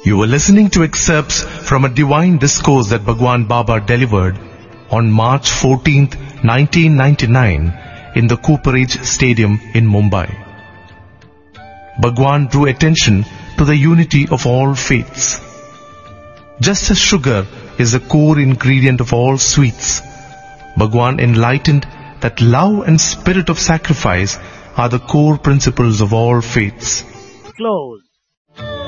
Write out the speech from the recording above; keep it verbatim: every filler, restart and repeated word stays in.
You were listening to excerpts from a divine discourse that Bhagwan Baba delivered on March fourteenth, nineteen ninety-nine in the Cooperage Stadium in Mumbai. Bhagwan drew attention to the unity of all faiths. Just as sugar is the core ingredient of all sweets, Bhagwan enlightened that love and spirit of sacrifice are the core principles of all faiths. Close.